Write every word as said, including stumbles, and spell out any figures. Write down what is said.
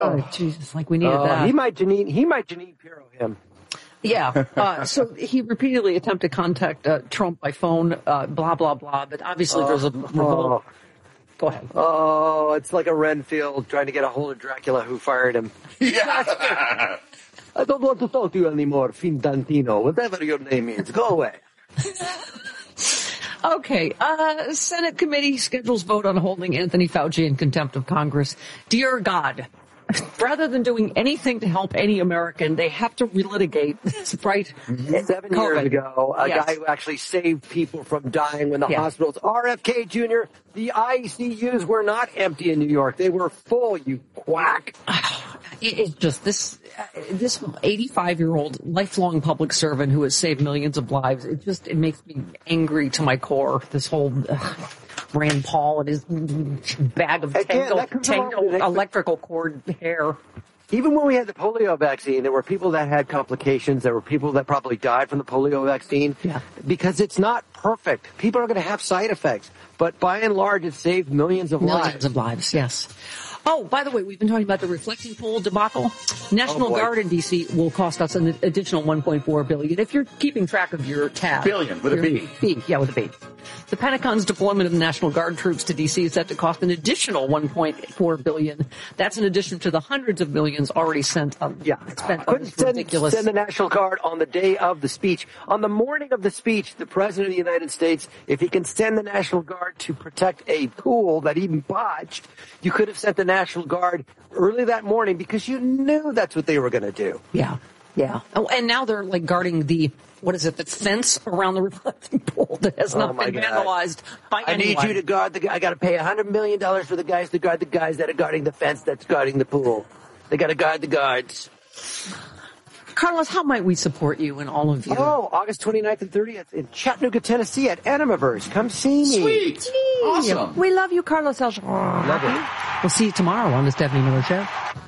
Oh, Jesus, like we needed uh, that. He might Janine, he might Janine Pirro him. Yeah. Uh, so he repeatedly attempted to contact uh, Trump by phone, uh, blah, blah, blah. But obviously oh, there's a revolt. Oh. Go ahead. Oh, it's like a Renfield trying to get a hold of Dracula who fired him. Yeah. I don't want to talk to you anymore, Fintantino, whatever your name is. Go away. Okay, uh, Senate committee schedules vote on holding Anthony Fauci in contempt of Congress. Dear God, rather than doing anything to help any American, they have to relitigate this, right? Seven COVID. years ago, a Yes. guy who actually saved people from dying when the Yeah. hospitals, R F K Junior, the I C Us were not empty in New York. They were full, you quack. It, it's just this, uh, this eighty-five-year-old lifelong public servant who has saved millions of lives. It just, it makes me angry to my core. This whole uh, Rand Paul and his bag of Again, tangled, that comes along tangled with- electrical cord hair. Even when we had the polio vaccine, there were people that had complications. There were people that probably died from the polio vaccine. Yeah. Because it's not perfect. People are going to have side effects. But by and large, it saved millions of Millions lives. of lives, yes. Oh, by the way, we've been talking about the reflecting pool debacle. National Oh, boy. Guard in D C will cost us an additional one point four billion dollars. If you're keeping track of your tab. Billion, with a your B. B, yeah, with a B. The Pentagon's deployment of the National Guard troops to D C is set to cost an additional one point four billion dollars. That's in addition to the hundreds of millions already sent on, Yeah. spent on Couldn't this send, ridiculous. send the National Guard on the day of the speech. On the morning of the speech, the President of the United States, if he can send the National Guard to protect a pool that he botched, you could have sent the National Guard early that morning because you knew that's what they were going to do. Yeah, yeah. Oh, and now they're like guarding the, what is it, the fence around the reflecting pool that has not Oh, my been God. vandalized by I anyone. need you to guard the. I got to pay a hundred million dollars for the guys to guard the guys that are guarding the fence that's guarding the pool. They got to guard the guards. Carlos, how might we support you and all of you? Oh, August twenty-ninth and thirtieth in Chattanooga, Tennessee at Animaverse. Come see me. Sweet. Awesome. We love you, Carlos Alger. Love it. We'll see you tomorrow on the Stephanie Miller Show.